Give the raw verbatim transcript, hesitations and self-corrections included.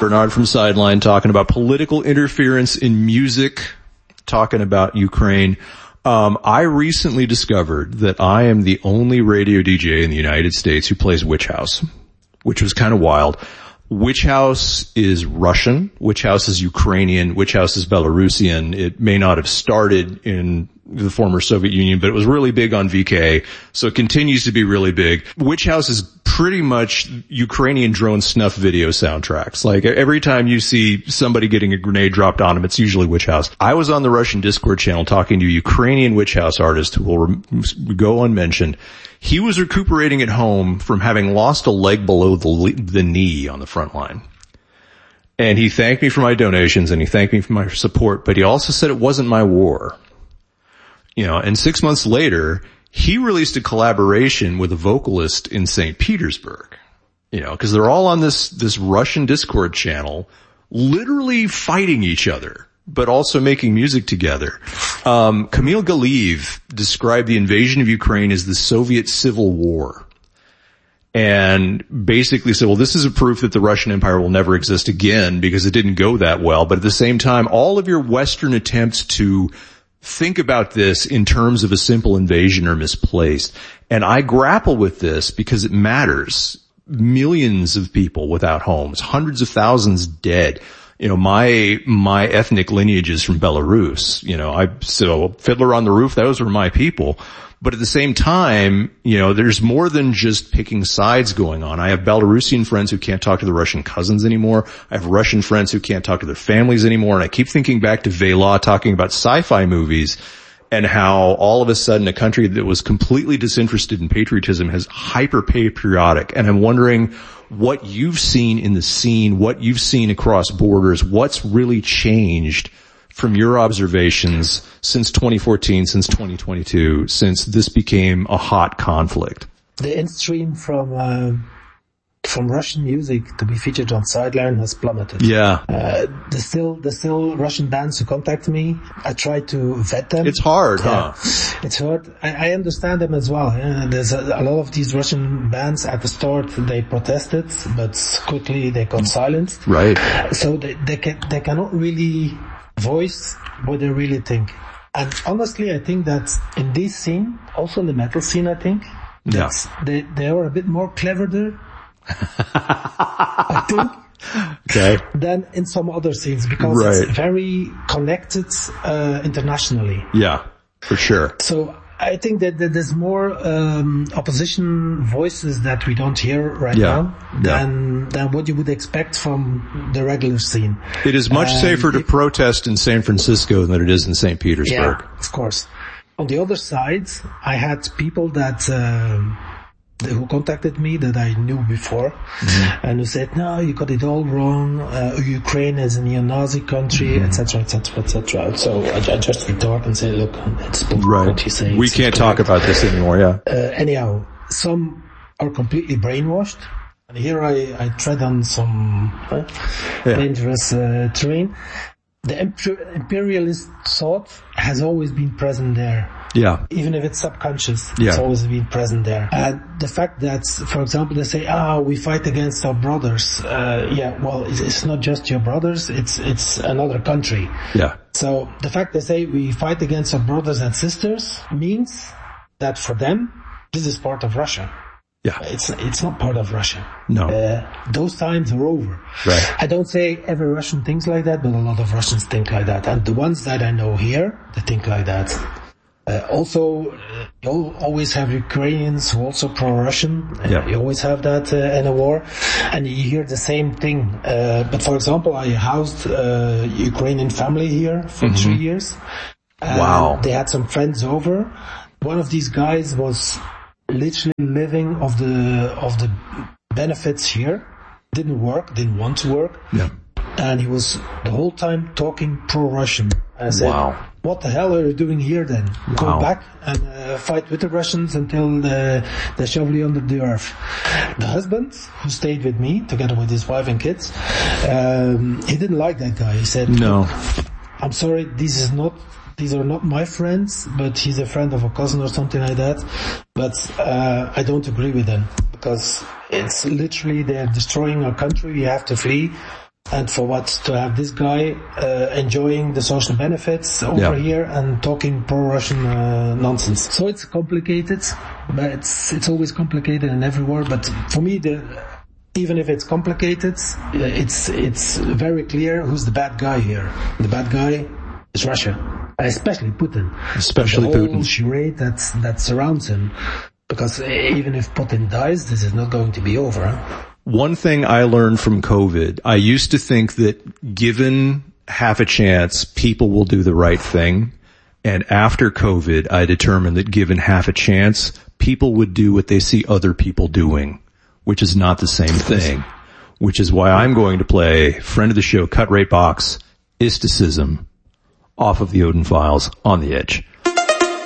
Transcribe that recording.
Bernard from Sideline talking about political interference in music, talking about Ukraine. Um, I recently discovered that I am the only radio D J in the United States who plays Witch House, which was kind of wild. Witch House is Russian. Witch House is Ukrainian. Witch House is Belarusian. It may not have started in the former Soviet Union, but it was really big on V K, so it continues to be really big. Witch House is pretty much Ukrainian drone snuff video soundtracks. Like every time you see somebody getting a grenade dropped on them, it's usually Witch House. I was on the Russian Discord channel talking to a Ukrainian Witch House artist who will re- go unmentioned. He was recuperating at home from having lost a leg below the, the knee on the front line. And he thanked me for my donations and he thanked me for my support, but he also said it wasn't my war. You know, and six months later, he released a collaboration with a vocalist in Saint Petersburg. You know, cause they're all on this, this Russian Discord channel, literally fighting each other, but also making music together. Um, Kamil Galiyev described the invasion of Ukraine as the Soviet Civil War. And basically said, well, this is a proof that the Russian Empire will never exist again because it didn't go that well. But at the same time, all of your Western attempts to think about this in terms of a simple invasion are misplaced. And I grapple with this because it matters. Millions of people without homes, hundreds of thousands dead. You know, my, my ethnic lineage is from Belarus. You know, I, so Fiddler on the Roof, those were my people. But at the same time, you know, there's more than just picking sides going on. I have Belarusian friends who can't talk to their Russian cousins anymore. I have Russian friends who can't talk to their families anymore. And I keep thinking back to Vela talking about sci-fi movies and how all of a sudden a country that was completely disinterested in patriotism has hyper-patriotic. And I'm wondering what you've seen in the scene, what you've seen across borders, what's really changed from your observations since twenty fourteen, since twenty twenty-two, since this became a hot conflict? The in-stream from uh, from Russian music to be featured on Sideline has plummeted. Yeah. Uh, there's still there's still Russian bands who contact me. I try to vet them. It's hard, yeah. huh? It's hard. I, I understand them as well. Yeah, there's a, a lot of these Russian bands at the start, they protested, but quickly they got silenced. Right. So they, they, can, they cannot really voice what they really think. And honestly, I think that in this scene, also in the metal scene, I think, yeah. they, they are a bit more clever there, I think, okay. than in some other scenes, because right. it's very connected uh, internationally. Yeah, for sure. So I think that, that there's more um, opposition voices that we don't hear right yeah. now yeah. than than what you would expect from the regular scene. It is much um, safer to it, protest in San Francisco than it is in Saint Petersburg. Yeah, of course. On the other side, I had people that um, who contacted me that I knew before, mm-hmm. and who said, "No, you got it all wrong. Uh, Ukraine is a neo-Nazi country, et cetera, et cetera, et cetera" So I, I just retort and say, "Look, it's bullshit right. what you say. We it's can't talk about this anymore." Yeah. Uh, anyhow, some are completely brainwashed, and here I, I tread on some uh, yeah. dangerous uh, terrain. The imper- imperialist thought has always been present there. Yeah. Even if it's subconscious, yeah. it's always been present there. And the fact that, for example, they say, ah, we fight against our brothers. Uh, yeah, well, it's, it's not just your brothers, it's, it's another country. Yeah. So the fact they say we fight against our brothers and sisters means that for them, this is part of Russia. Yeah. It's, it's not part of Russia. No. Uh, those times are over. Right. I don't say every Russian thinks like that, but a lot of Russians think like that. And the ones that I know here, they think like that. Uh, also, uh, you always have Ukrainians who are also pro-Russian. Uh, yeah. You always have that uh, in a war. And you hear the same thing. Uh, but for example, I housed a Ukrainian family here for mm-hmm. three years. And wow. They had some friends over. One of these guys was literally living of the of the benefits here. Didn't work, didn't want to work. Yeah. And he was the whole time talking pro-Russian. I said, wow. What the hell are you doing here then? Wow. Go back and uh, fight with the Russians until uh, they shovel you under the earth. The husband, who stayed with me, together with his wife and kids, um, he didn't like that guy. He said, no, I'm sorry, this is not, these are not my friends, but he's a friend of a cousin or something like that. But uh, I don't agree with them, because it's literally they're destroying our country. We have to flee. And for what? To have this guy uh, enjoying the social benefits over yeah. here and talking pro-Russian uh, nonsense. So it's complicated, but it's it's always complicated and everywhere. But for me, the even if it's complicated, it's it's very clear who's the bad guy here. The bad guy is Russia, especially Putin. Especially the whole Putin. charade that that surrounds him. Because even if Putin dies, this is not going to be over. Huh? One thing I learned from COVID, I used to think that given half a chance, people will do the right thing. And after COVID, I determined that given half a chance, people would do what they see other people doing, which is not the same thing. Which is why I'm going to play friend of the show, Cut Rate Box, Isticism, off of the Odin Files, On the Edge.